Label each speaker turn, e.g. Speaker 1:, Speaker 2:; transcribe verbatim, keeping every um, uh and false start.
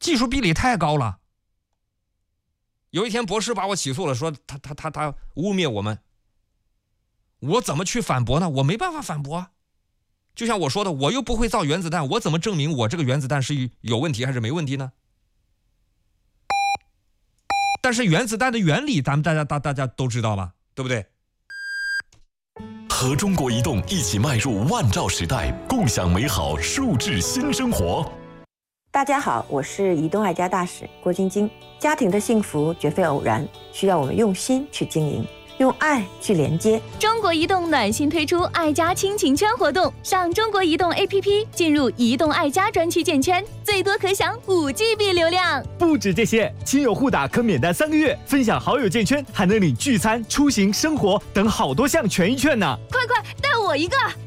Speaker 1: 技术壁垒太高了。有一天博士把我起诉了，说他他他他污蔑我们，我怎么去反驳呢？我没办法反驳啊。就像我说的，我又不会造原子弹，我怎么证明我这个原子弹是有问题还是没问题呢？但是原子弹的原理咱们大家大大家都知道吧，对不对？
Speaker 2: 和中国移动一起迈入万兆时代，共享美好数字新生活。
Speaker 3: 大家好，我是移动爱家大使郭晶晶。家庭的幸福绝非偶然，需要我们用心去经营，用爱去连接。
Speaker 4: 中国移动暖心推出爱家亲情圈活动，上中国移动 A P P 进入移动爱家专区建圈，最多可享五 G B 流量。
Speaker 5: 不止这些，亲友互打可免单三个月，分享好友建圈还能领聚餐、出行、生活等好多项权益券呢。
Speaker 4: 快快带我一个！